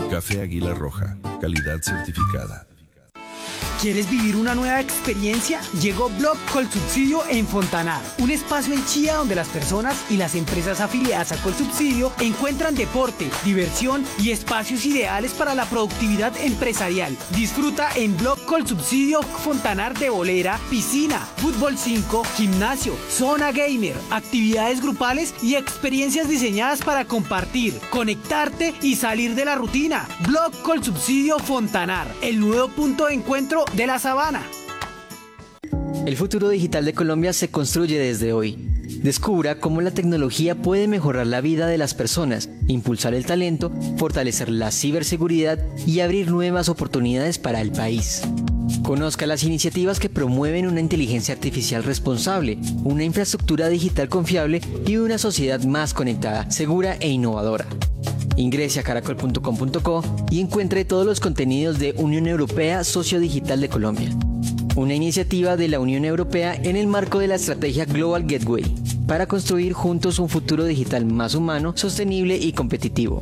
Café Águila Roja, calidad certificada. ¿Quieres vivir una nueva experiencia? Llegó Blog Colsubsidio en Fontanar, un espacio en Chía donde las personas y las empresas afiliadas a Colsubsidio encuentran deporte, diversión y espacios ideales para la productividad empresarial. Disfruta en Blog Colsubsidio Fontanar de bolera, piscina, fútbol 5, gimnasio, zona gamer, actividades grupales y experiencias diseñadas para compartir, conectarte y salir de la rutina. Blog Colsubsidio Fontanar, el nuevo punto de encuentro de la sabana. El futuro digital de Colombia se construye desde hoy. Descubra cómo la tecnología puede mejorar la vida de las personas, impulsar el talento, fortalecer la ciberseguridad y abrir nuevas oportunidades para el país. Conozca las iniciativas que promueven una inteligencia artificial responsable, una infraestructura digital confiable y una sociedad más conectada, segura e innovadora. Ingrese a caracol.com.co y encuentre todos los contenidos de Unión Europea Socio Digital de Colombia, una iniciativa de la Unión Europea en el marco de la estrategia Global Gateway, para construir juntos un futuro digital más humano, sostenible y competitivo.